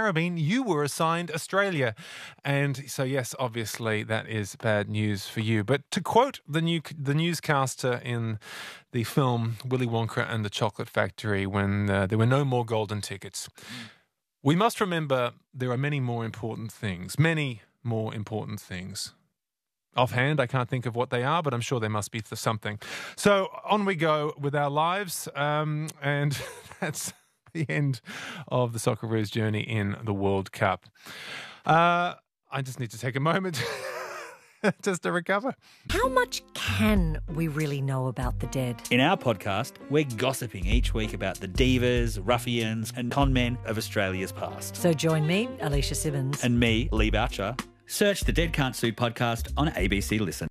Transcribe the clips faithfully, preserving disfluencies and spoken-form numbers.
Caribbean, you were assigned Australia. And so, yes, obviously that is bad news for you. But to quote the new the newscaster in the film Willy Wonka and the Chocolate Factory, when uh, there were no more golden tickets, we must remember there are many more important things, many more important things. Offhand, I can't think of what they are, but I'm sure there must be something. So on we go with our lives, um, and that's the end of the Socceroos journey in the World Cup. Uh, I just need to take a moment just to recover. How much can we really know about the dead? In our podcast, we're gossiping each week about the divas, ruffians and con men of Australia's past. So join me, Alicia Simmons. And me, Lee Boucher. Search the Dead Can't Sue podcast on A B C Listen.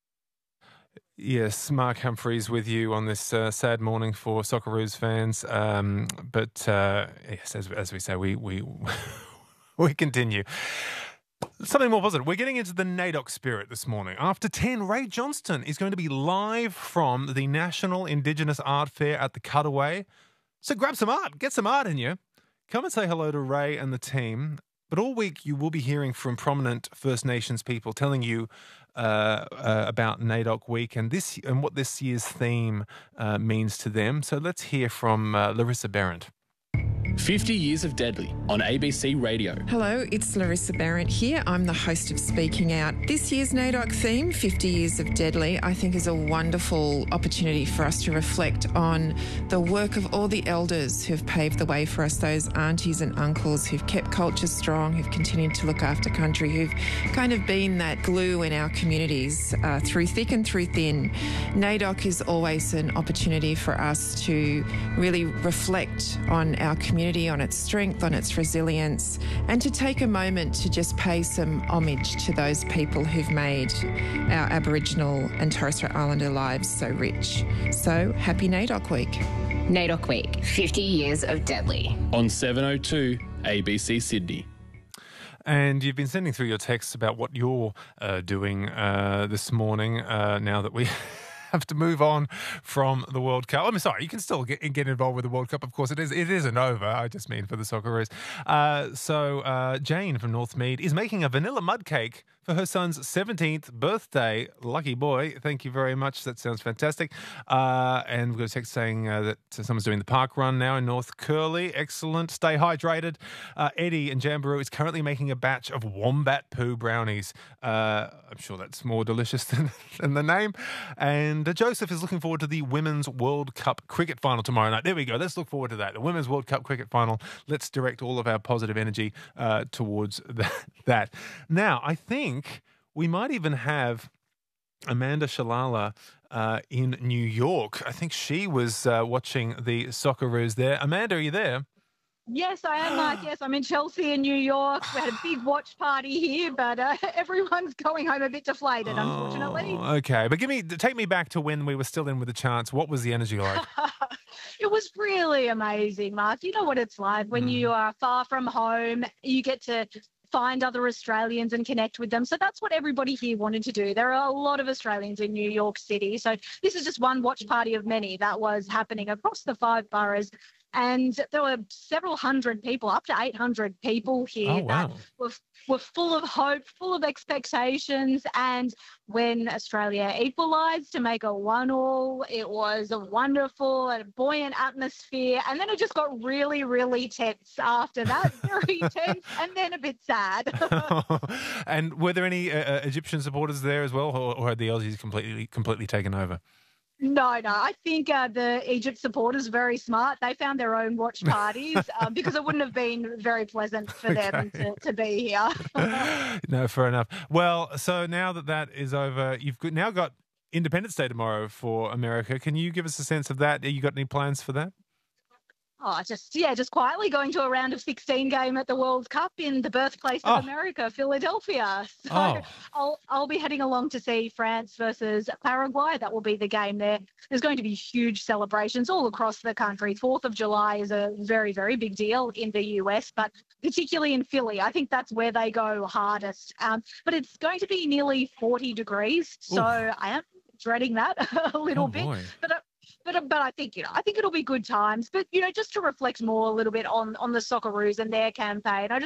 Yes, Mark Humphreys with you on this uh, sad morning for Socceroos fans. Um, but uh, yes, as, as we say, we we we continue. Something more positive. We're getting into the NAIDOC spirit this morning. After ten, Ray Johnston is going to be live from the National Indigenous Art Fair at the Cutaway. So grab some art, get some art in you. Come and say hello to Ray and the team. But all week you will be hearing from prominent First Nations people telling you uh, uh, about NAIDOC Week and this and what this year's theme uh, means to them. So let's hear from uh, Larissa Berendt. fifty Years of Deadly on A B C Radio. Hello, it's Larissa Berendt here. I'm the host of Speaking Out. This year's NAIDOC theme, fifty Years of Deadly, I think is a wonderful opportunity for us to reflect on the work of all the elders who've paved the way for us, those aunties and uncles who've kept culture strong, who've continued to look after country, who've kind of been that glue in our communities uh, through thick and through thin. NAIDOC is always an opportunity for us to really reflect on our community, on its strength, on its resilience, and to take a moment to just pay some homage to those people who've made our Aboriginal and Torres Strait Islander lives so rich. So, happy NAIDOC Week. NAIDOC Week, fifty Years of Deadly. On seven oh two A B C Sydney. And you've been sending through your texts about what you're uh, doing uh, this morning uh, now that we have to move on from the World Cup. I'm sorry, you can still get, get involved with the World Cup. Of course, it is it isn't over. I just mean for the Socceroos. Uh, so uh, Jane from Northmead is making a vanilla mud cake for her son's seventeenth birthday. Lucky boy. Thank you very much. That sounds fantastic. Uh, and we've got a text saying uh, that someone's doing the park run now in North Curly. Excellent. Stay hydrated. Uh, Eddie in Jamboree is currently making a batch of wombat poo brownies. Uh, I'm sure that's more delicious than, than the name. And uh, Joseph is looking forward to the Women's World Cup cricket final tomorrow night. There we go. Let's look forward to that. The Women's World Cup cricket final. Let's direct all of our positive energy uh, towards that. Now, I think we might even have Amanda Shalala uh, in New York. I think she was uh, watching the Socceroos there. Amanda, are you there? Yes, I am, Mark. Yes, I'm in Chelsea in New York. We had a big watch party here, but uh, everyone's going home a bit deflated, unfortunately. Oh, okay, but give me, take me back to when we were still in with a chance. What was the energy like? It was really amazing, Mark. You know what it's like when mm. you are far from home. You get to find other Australians and connect with them. So that's what everybody here wanted to do. There are a lot of Australians in New York City. So this is just one watch party of many that was happening across the five boroughs. And there were several hundred people, up to eight hundred people here oh, wow. that were, were full of hope, full of expectations. And when Australia equalised to make a one-all, it was a wonderful and buoyant atmosphere. And then it just got really, really tense after that. Very tense and then a bit sad. And were there any uh, Egyptian supporters there as well, or, or had the Aussies completely, completely taken over? No, no. I think uh, the Egypt supporters are very smart. They found their own watch parties um, because it wouldn't have been very pleasant for okay. them to, to be here. No, fair enough. Well, so now that that is over, you've got, now got Independence Day tomorrow for America. Can you give us a sense of that? Have you got any plans for that? Oh, just, yeah, just quietly going to a round of sixteen game at the World Cup in the birthplace of oh. America, Philadelphia. So oh. I'll, I'll be heading along to see France versus Paraguay. That will be the game there. There's going to be huge celebrations all across the country. fourth of July is a very, very big deal in the U S, but particularly in Philly. I think that's where they go hardest. Um, but it's going to be nearly forty degrees, so Oof. I am dreading that a little oh, bit. Boy. But uh, But but I think, you know, I think it'll be good times. But, you know, just to reflect more a little bit on, on the Socceroos and their campaign, I